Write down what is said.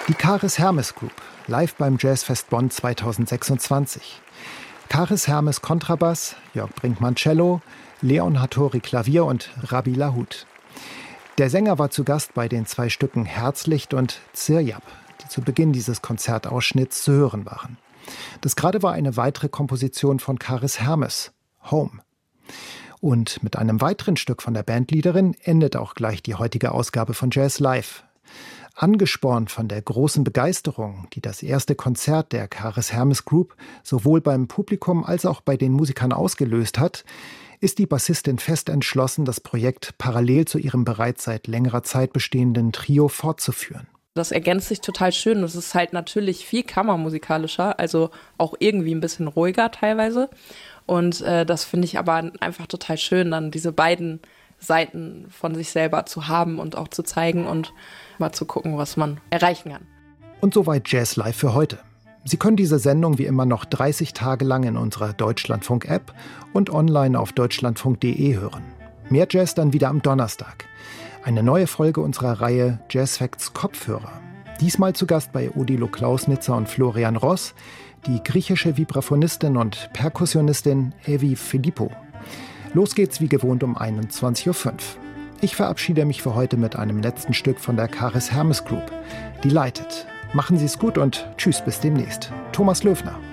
Die Karis Hermes Group, live beim Jazzfest Bonn 2026. Karis Hermes Kontrabass, Jörg Brinkmann Cello, Leon Hattori Klavier und Rabbi Lahut. Der Sänger war zu Gast bei den 2 Stücken Herzlicht und Zirjab, die zu Beginn dieses Konzertausschnitts zu hören waren. Das gerade war eine weitere Komposition von Karis Hermes, Home. Und mit einem weiteren Stück von der Bandleaderin endet auch gleich die heutige Ausgabe von Jazz Live. Angespornt von der großen Begeisterung, die das erste Konzert der Karis Hermes Group sowohl beim Publikum als auch bei den Musikern ausgelöst hat, ist die Bassistin fest entschlossen, das Projekt parallel zu ihrem bereits seit längerer Zeit bestehenden Trio fortzuführen. Das ergänzt sich total schön. Es ist halt natürlich viel kammermusikalischer, also auch irgendwie ein bisschen ruhiger teilweise. Und das finde ich aber einfach total schön, dann diese beiden Seiten von sich selber zu haben und auch zu zeigen und mal zu gucken, was man erreichen kann. Und soweit Jazz Live für heute. Sie können diese Sendung wie immer noch 30 Tage lang in unserer Deutschlandfunk-App und online auf deutschlandfunk.de hören. Mehr Jazz dann wieder am Donnerstag. Eine neue Folge unserer Reihe Jazz Facts Kopfhörer. Diesmal zu Gast bei Odilo Klausnitzer und Florian Ross, die griechische Vibraphonistin und Perkussionistin Evi Philippou. Los geht's wie gewohnt um 21.05 Uhr. Ich verabschiede mich für heute mit einem letzten Stück von der Karis Hermes Group. Delighted. Machen Sie es gut und tschüss bis demnächst. Thomas Löfner.